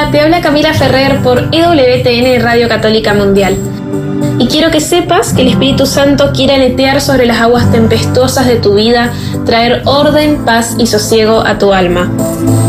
Hola, te habla Camila Ferrer por EWTN Radio Católica Mundial. Y quiero que sepas que el Espíritu Santo quiere aletear sobre las aguas tempestuosas de tu vida, traer orden, paz y sosiego a tu alma.